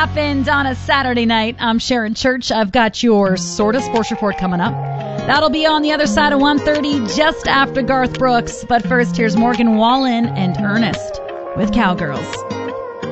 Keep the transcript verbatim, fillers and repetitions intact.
happened on a Saturday night. I'm Sharon Church. I've got your sort of sports report coming up. That'll be on the other side of one thirty, just after Garth Brooks. But first, here's Morgan Wallen and Ernest with Cowgirls.